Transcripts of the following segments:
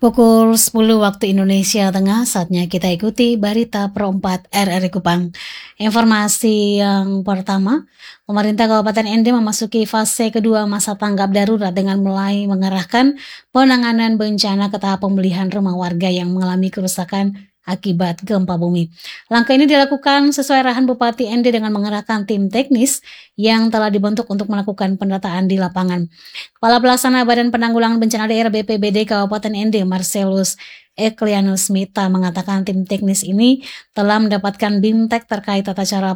Pukul 10 waktu Indonesia Tengah, saatnya kita ikuti Berita Pro 4 RRI Kupang. Informasi yang pertama, pemerintah Kabupaten ND memasuki fase kedua masa tanggap darurat dengan mulai mengarahkan penanganan bencana ke tahap pemulihan rumah warga yang mengalami kerusakan akibat gempa bumi. Langkah ini dilakukan sesuai arahan Bupati ND dengan mengerahkan tim teknis yang telah dibentuk untuk melakukan pendataan di lapangan. Kepala Pelaksana Badan Penanggulangan Bencana Daerah BPBD Kabupaten ND, Marcelus Eklianus Mita, mengatakan tim teknis ini telah mendapatkan BIMTEK terkait tata cara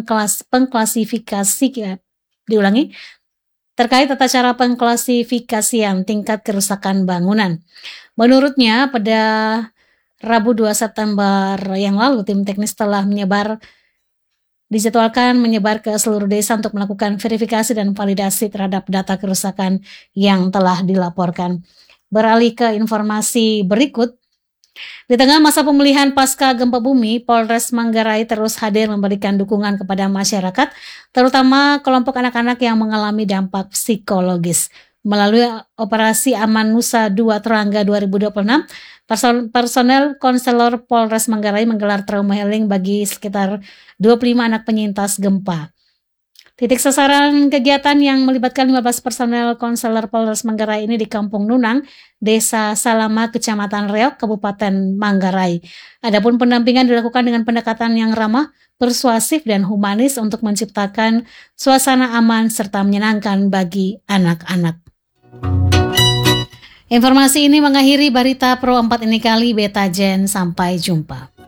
pengklasifikasian tingkat kerusakan bangunan. Menurutnya, pada Rabu 2 September yang lalu, tim teknis telah dijadwalkan menyebar ke seluruh desa untuk melakukan verifikasi dan validasi terhadap data kerusakan yang telah dilaporkan. Beralih ke informasi berikut, di tengah masa pemulihan pasca gempa bumi, Polres Manggarai terus hadir memberikan dukungan kepada masyarakat, terutama kelompok anak-anak yang mengalami dampak psikologis. Melalui Operasi Aman Nusa 2 Terangga 2026, personel konselor Polres Manggarai menggelar trauma healing bagi sekitar 25 anak penyintas gempa. Titik sasaran kegiatan yang melibatkan 15 personel konselor Polres Manggarai ini di Kampung Nunang, Desa Salama, Kecamatan Reok, Kabupaten Manggarai. Adapun pendampingan dilakukan dengan pendekatan yang ramah, persuasif, dan humanis untuk menciptakan suasana aman serta menyenangkan bagi anak-anak. Informasi ini mengakhiri Berita Pro 4 ini kali. Beta Jen, sampai jumpa.